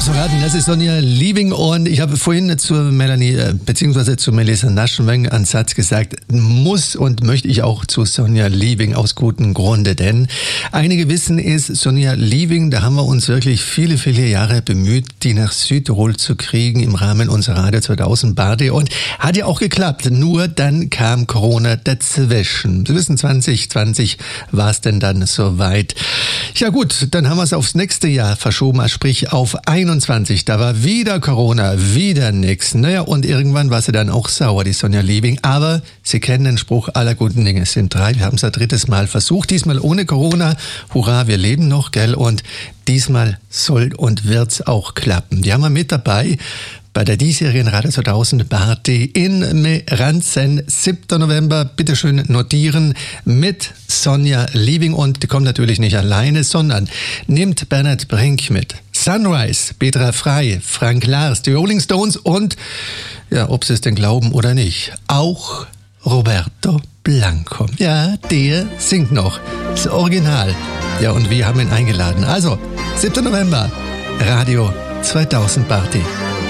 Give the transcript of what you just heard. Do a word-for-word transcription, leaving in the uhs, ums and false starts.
zu raten, das ist Sonja Liebing und ich habe vorhin zu Melanie, beziehungsweise zu Melissa Naschenweng einen Satz gesagt, muss und möchte ich auch zu Sonja Liebing aus gutem Grunde, denn einige wissen es, Sonja Liebing, da haben wir uns wirklich viele, viele Jahre bemüht, die nach Südtirol zu kriegen im Rahmen unserer Radio zweitausend Party und hat ja auch geklappt, nur dann kam Corona dazwischen. Sie wissen, zwanzig zwanzig war es denn dann soweit. Ja gut, dann haben wir es aufs nächste Jahr verschoben, sprich auf einundzwanzig. Da war wieder Corona, wieder nix. Naja, und irgendwann war sie dann auch sauer, die Sonja Liebing. Aber Sie kennen den Spruch, aller guten Dinge sind drei. Wir haben es ein drittes Mal versucht, diesmal ohne Corona. Hurra, wir leben noch, gell? Und diesmal soll und wird's auch klappen. Die haben wir mit dabei bei der diesjährigen Radio zweitausend Party in Meranzen, siebter November. Bitte schön notieren mit Sonja Liebing. Und die kommt natürlich nicht alleine, sondern nimmt Bernhard Brink mit. Sunrise, Petra Frey, Frank Lars, die Rolling Stones und, ja, ob sie es denn glauben oder nicht, auch Roberto Blanco. Ja, der singt noch. Das Original. Ja, und wir haben ihn eingeladen. Also, siebter November, Radio zweitausend Party.